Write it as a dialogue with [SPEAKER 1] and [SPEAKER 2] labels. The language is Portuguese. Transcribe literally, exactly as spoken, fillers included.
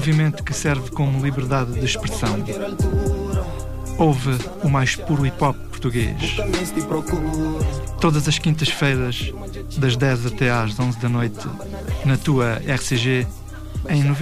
[SPEAKER 1] movimento que serve como liberdade de expressão. Ouve o mais puro hip-hop português. Todas as quintas-feiras, das dez até às onze da noite, na tua R C G, em